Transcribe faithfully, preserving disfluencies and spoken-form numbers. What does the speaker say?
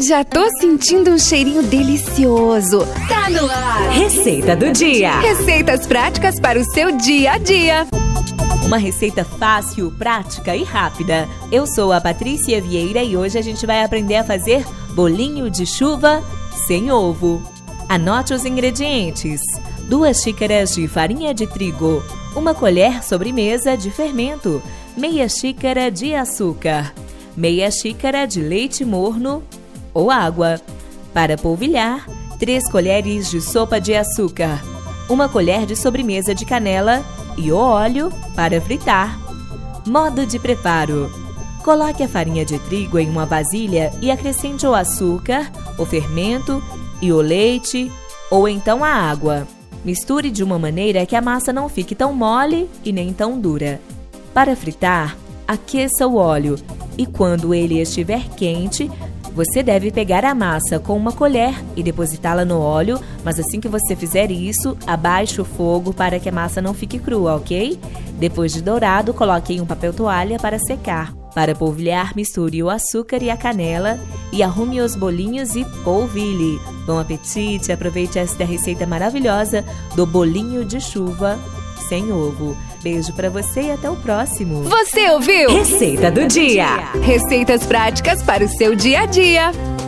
Já tô sentindo um cheirinho delicioso. Tá no ar! Receita do dia. Receitas práticas para o seu dia a dia. Uma receita fácil, prática e rápida. Eu sou a Patrícia Vieira e hoje a gente vai aprender a fazer bolinho de chuva sem ovo. Anote os ingredientes. Duas xícaras de farinha de trigo, uma colher sobremesa de fermento, meia xícara de açúcar, meia xícara de leite morno ou água. Para polvilhar, três colheres de sopa de açúcar, uma colher de sobremesa de canela e o óleo para fritar. Modo de preparo: coloque a farinha de trigo em uma vasilha e acrescente o açúcar, o fermento e o leite ou então a água. Misture de uma maneira que a massa não fique tão mole e nem tão dura. Para fritar, aqueça o óleo e quando ele estiver quente, você deve pegar a massa com uma colher e depositá-la no óleo, mas assim que você fizer isso, abaixe o fogo para que a massa não fique crua, ok? Depois de dourado, coloque em um papel toalha para secar. Para polvilhar, misture o açúcar e a canela e arrume os bolinhos e polvilhe. Bom apetite! Aproveite esta receita maravilhosa do bolinho de chuva sem ovo. Beijo pra você e até o próximo! Você ouviu? Receita do dia. Receitas práticas para o seu dia a dia.